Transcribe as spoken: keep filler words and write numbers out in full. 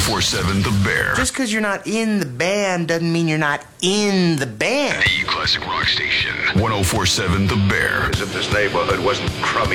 four seven The Bear. Just because you're not in the band doesn't mean you're not in the band. The Classic Rock Station. ten forty-seven The Bear. As if this neighborhood wasn't crummy.